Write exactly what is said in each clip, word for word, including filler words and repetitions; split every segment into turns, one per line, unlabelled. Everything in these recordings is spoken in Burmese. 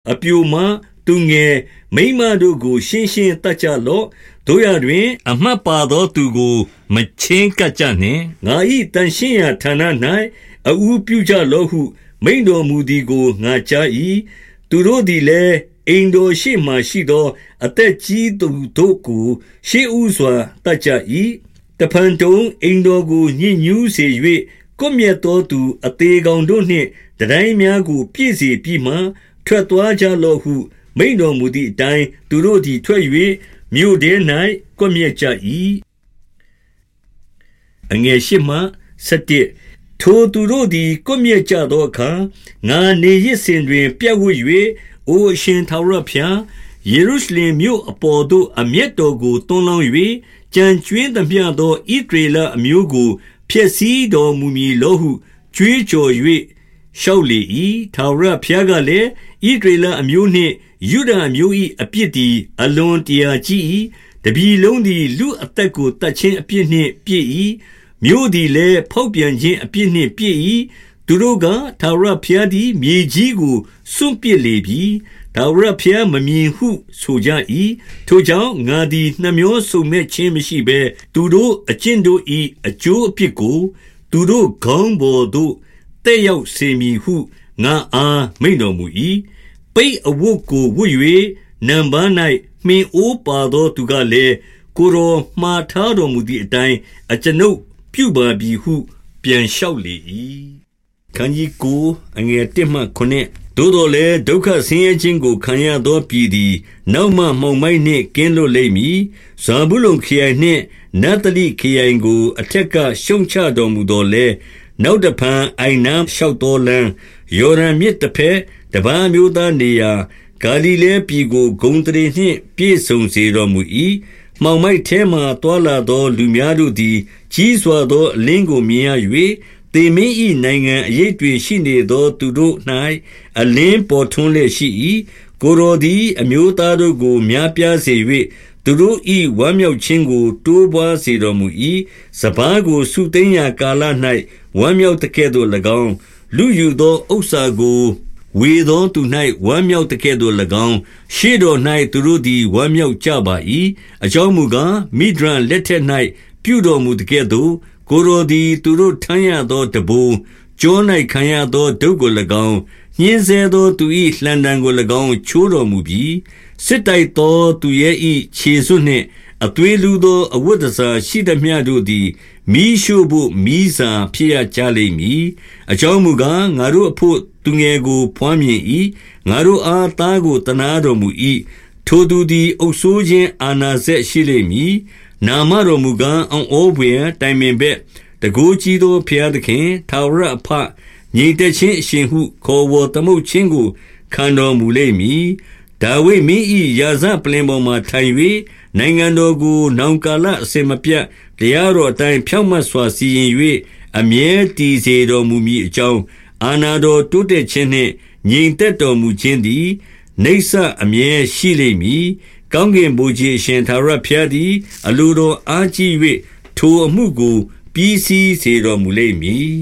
အပြိုမသူငယ်မိန်းမတို့ကိုရှင်းရှင်းတတ်ကြလော့တို့ရတွင်အမှတ်ပါသောသူကိုမချင်းကပ်ကြနှင့်ငါ၏တန်ရှင်းရာဌာန၌အူးပြုကြလော့ဟုမိန်တော်မူသည်ကိုငါကြား၏သူတို့သည်လည်းအိမ်တော်ရှိမှရှိသောအသက်ကြီးသူတို့ကိုရှေးဥစွာတတ်ကြ၏တဖန်တုံအိမ်တော်ကိုညှဉ်းညူးစေ၍ကွမျက်သောသူအသေးကောင်တို့နှင့်တတိုင်းများကိုပြည့်စေပြီးမှထွက်သွားကြလော့ဟုမိန်တော်မူသည့်အတိုင်းသူတို့သည်ထွက်၍မြို့ထဲ၌ကွမျက်ကြ၏အငယ်ရှိမှစတဲ့ထိုသူတို့သည်ကွမျက်ကြသောအခါငါနေရစ်စဉ်တွင်ပြတ်ဝတ်၍အိုအရှင်ထာဝရဘုရားယေရုရှလင်မြို့အပေါ်သို့အမျက်တော်ကိုတွန်းလောင်း၍ကြံကျွင်းသမျှသောဣသရေလအမျိုးကိုဖျက်ဆီးတော်မူမည်လောဟုကြွေးကြော်၍ရှောက်လေ၏ထာဝရဘုရားကလည်းဣသရေလအမျိုးနှင့်ယုဒအမျိုး၏အပြစ်သည်အလွန်တရာကြီး၏တပြည်လုံးသည်လူအသက်ကိုတတ်ခြင်းအပြစ်နှင့်ပြည့်၏မြို့သည်လည်းဖောက်ပြန်ခြင်းအပြစ်နှင့်ပြည့်၏သူတို့ကထာဝရဘုရားသည်မြေကြီးကိုစွန့်ပစ်လေပြီထာဝရဘုရားမမြင်ဟုဆိုကြ၏ထိုကြောင့်ငါသည်နှမျောစုံမဲ့ခြင်းမရှိဘဲသူတို့အကျင့်တို့၏အကျိုးအပြစ်ကိုသူတို့ခေါင်းပေါ်သို့တဲ့ရောက်စေမည်ဟုငါအားမိန့်တော်မူ၏ပိတ်အဝတ်ကိုဝတ်၍နံပါး၌မှင်အိုးပါသောသူကလည်းကိုယ်တော်မှားထားတော်မူသည့်အတိုင်းအကျွန်ုပ်ပြုပါပြီဟုပြန်လျှောက်လေ၏ခန်းကြီးကိုအငယ်တစ်မှခုနှစ်သို့တော်လည်းဒုက္ခဆင်းရဲခြင်းကိုခံရသောပြည်သည်နောက်မှမှောင်မိုက်နှင့်ကင်းလွတ်လိမ့်မည်ဇာဗုလုန်ခရိုင်နှင့်နဿလိခရိုင်ကိုအထက်ကရှုံချတော်မူတော်လဲနောက်တဖန်အိုင်နမ်းလျှောက်တော်လန်းယော်ဒန်မြစ်တစ်ဖက်တပန်းမျိုးသားနေရာဂါလိလဲပြည်ကိုဂုံတရေနှင့်ပြည့်စုံစေတော်မူ၏မှောင်မိုက်ထဲမှတွာလာသောလူများတို့သည်ကြီးစွာသောအလင်းကိုမြင်ရ၍သေမင်း၏နိုင်ငံအရေးတွေရှိနေသောသူတို့၌အလင်းပေါ်ထွန်းလျက်ရှိ၏ကိုယ်တော်သည်အမျိုးသားတို့ကိုများပြားစေ၍သူတို့၏ဝမ်းမြောက်ခြင်းကိုတိုးပွားစေတော်မူ၏စပါးကိုစုသိမ်းရာကာလ၌ဝမ်းမြောက်တဲ့ကဲ့သို့၎င်းလူယူသောဥစ္စာကိုဝေသောသူ၌ဝမ်းမြောက်တဲ့ကဲ့သို့၎င်းရှေ့တော်၌သူတို့သည်ဝမ်းမြောက်ကြပါ၏အကြောင်းမူကားမိဒျန်လက်ထက်၌ပြုတော်မူတဲ့ကဲ့သို့ကိုယ်တော်သည်သူတို့ထမ်းရသောတဘိုးကြော၌ခံရသောဒုက္ခကို၎င်းညှင်းဆဲသောသူ၏လှံတံကို၎င်းချိုးတော်မူပြီးစစ်တိုက်သောသူရဲ့၏ခြေစွနှင့်အသွေးလူသောအဝတ်တစားရှိသမျှတို့သည်မီးရှို့ဖို့မီးစာဖြစ်ရကြလိမ့်မည်အကြောင်းမူကားငါတို့အဖို့သူငယ်ကိုဖွမ်းမြင်၏ငါတို့အားသားကိုတနာတော်မူ၏ထိုသူသည်အုပ်ဆိုးခြင်းအာနာစက်ရှိလိမ့်မည်နာမတော်မူကားအံ့ဩဖွယ်တိုင်ပင်ဘက်တကိုးကြီးသောဘုရားသခင်ထာဝရအဖငြိမ်သက်ခြင်းအရှင်ဟုခေါ်ဝေါ်သမုတ်ခြင်းကိုခံတော်မူလိမ့်မည်ဒါဝိဒ်မင်း၏ရာဇပလင်ပေါ်မှထိုင်၍နိုင်ငံတော်ကိုနောင်ကာလအစဉ်မပြတ်တရားတော်အတိုင်းဖြောင့်မတ်စွာစီရင်၍အမြဲတည်စေတော်မူမည်အကြောင်းအာနာတော်တိုးတက်ခြင်းနှင့်ငြိမ်သက်တော်မူခြင်းသည်နေဆအမြဲရှိလိမ့်မည်ကောင်းကင်ဘုရားရှင်သာရဘုရားသည်အလိုတော်အားကြီး၍ထိုအမှုကိုပြီးစီးစေတော်မူလိမ့်မည်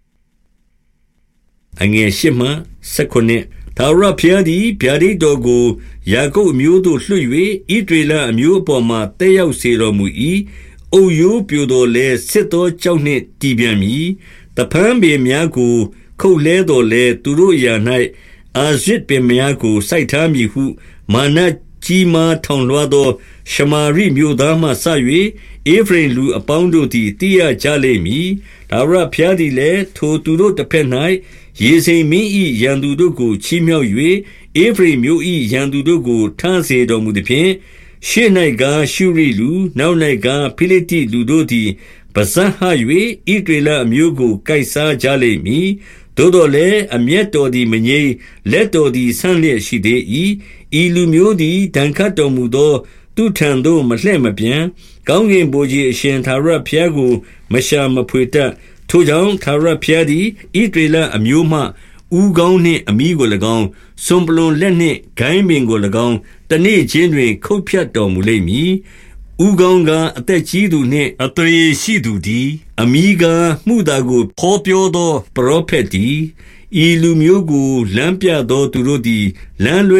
အငယ်ရှိမှစက္ခုနှစ်သာရဘုရားသည်ဗျာဒိတ်တော်ကိုယာကုပ်အမျိုးသို့လွှတ်၍ဣသရေလအမျိုးအပေါ်မှတက်ရောက်စေတော်မူ၏အုတ်ရိုးပြိုတော်လဲစစ်သောကြောင့်နှင့်တည်ပြန်မည်တဖန်ပေများကိုခုတ်လဲတော်လဲသူတို့ရာ၌အာရစ်ပင်များကိုစိုက်ထားမည်ဟုမာနကြီးမားထောင်လွှားသောရှမာရိမြို့သားမှစ၍အေဖရိမ်လူအပေါင်းတို့သည်သိရကြလိမ့်မည်ဒါဝရဘုရားသည်လည်းထိုသူတို့တစ်ဖက်၌ယေဇိမင်း၏ရန်သူတို့ကိုချီးမြှောက်၍အေဖရိမ်မြို့၏ရန်သူတို့ကိုထားစေတော်မူသည်ဖြင့်ရှေ့၌ကရှုရိလူနောက်၌ကဖိလိတိလူတို့သည်ပစံဟ၍ဣသရေလအမျိုးကိုကိုက်စားကြလိမ့်မည်သို့တော်လည်းအမျက်တော်သည်မငြိမ်လက်တော်သည်ဆန့်လျက်ရှိသေး၏ဤလူမျိုးသည်ဒဏ်ခတ်တော်မူသောသူထံသို့မလှည့်မပြန်ကောင်းကင်ဘုရားအရှင်သာရဘုရားကိုမရှာမဖွေတတ်ထိုကြောင့်သာရဘုရားသည်ဣသရေလအမျိုးမှဥကောင်းနှင့်အမိကို၎င်းစွန်ပလွန်လက်နှင့်ဂိုင်းပင်ကို၎င်းတနေ့ချင်းတွင်ခုတ်ဖြတ်တော်မူလိမ့်မည်ဥကောင်းကအသက်ကြီးသူနှင့်အသွေးရှိသူသည်အမိကမှုသာကိုခေါ်ပြောသောပရောဖက်သည်ဣဤလူမျိုးကိုလမ်းပြသောသူတို့သည်လမ်းလွ